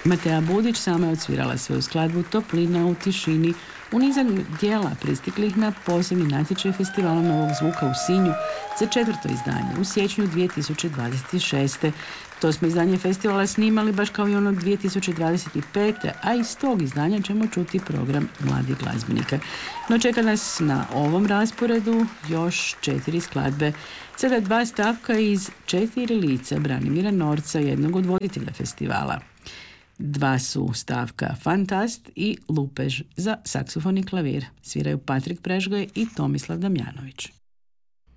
Matea Budić sama je odsvirala svoju skladbu Toplina u tišini u nizanju dijela pristiklih na posebni natječaj Festivala Novog zvuka u Sinju za 4. izdanje u siječnju 2026. To smo izdanje festivala snimali baš kao i ono 2025. a iz tog izdanja ćemo čuti program mladih glazbenika. No čeka nas na ovom rasporedu još 4 skladbe. Sada 2 stavka iz 4 lica Branimira Norca, jednog od voditelja festivala. 2 su stavka Fantast i Lupež za saksofon i klavir. Sviraju Patrik Prežgoj i Tomislav Damjanović.